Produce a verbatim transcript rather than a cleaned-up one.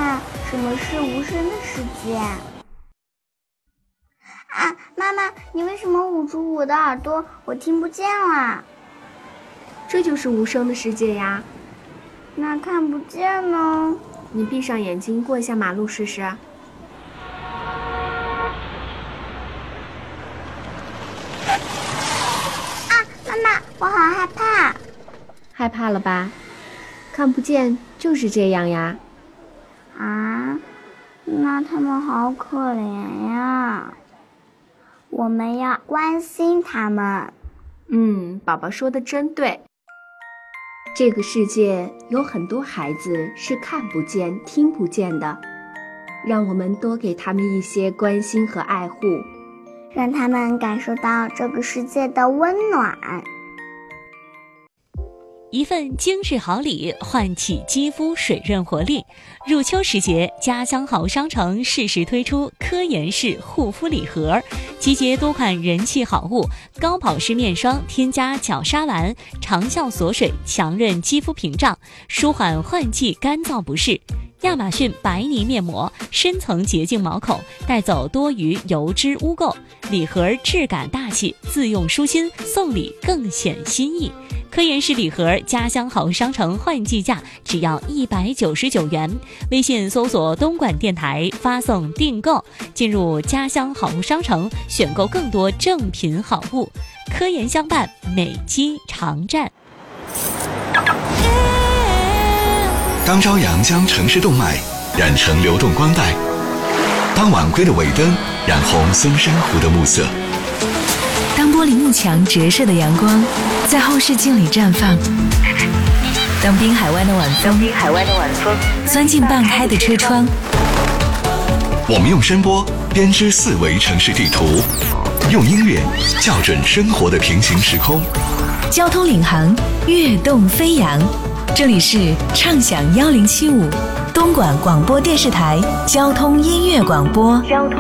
妈，什么是无声的世界？啊，妈妈，你为什么捂住我的耳朵？我听不见啦。 这就是无声的世界呀。 那看不见呢？ 你闭上眼睛过一下马路试试。啊， 妈妈，我好害怕。 害怕了吧？看不见就是这样呀。 啊，那他们好可怜呀。我们要关心他们。 嗯，宝宝说的真对。这个世界有很多孩子是看不见、听不见的，让我们多给他们一些关心和爱护， 让他们感受到这个世界的温暖。 一份精致好礼唤起肌肤水润活力。入秋时节，家乡好商城适时推出科颜氏护肤礼盒，集结多款人气好物，高保湿面霜添加角鲨烷，长效锁水，强韧肌肤屏障，舒缓换季干燥不适。亚马逊白泥面膜深层洁净毛孔，带走多余油脂污垢。礼盒质感大气，自用舒心，送礼更显心意。科颜氏礼盒家乡好商城换季价只要一百九十九元，微信搜索东莞电台发送订购，进入家乡好物商城选购更多正品好物。科颜相伴，美肌常战。 当朝阳将城市动脉染成流动光带，当晚归的尾灯染红松山湖的暮色， 当玻璃幕墙折射的阳光在后视镜里绽放，当滨海湾的晚风滨海湾的晚风钻进半开的车窗， 我们用声波编织四维城市地图，用音乐校准生活的平行时空。 交通领航，跃动飞扬。这里是畅享幺零七五东莞广播电视台交通音乐广播。交通